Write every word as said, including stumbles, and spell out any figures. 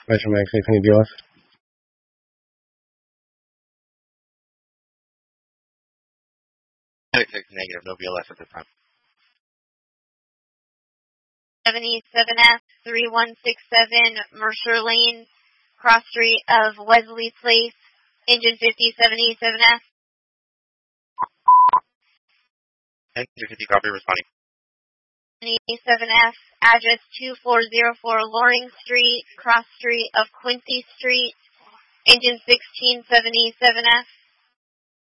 Metro Max eighteen B L S. six negative, no B L S at this time. seventy-seven F three one six seven Mercer Lane, cross street of Wesley Place, engine fifty seventy-seven F. Engine fifty, copy, responding. seventy-seven F, address two four zero four Loring Street, cross street of Quincy Street, engine sixteen seventy-seven F.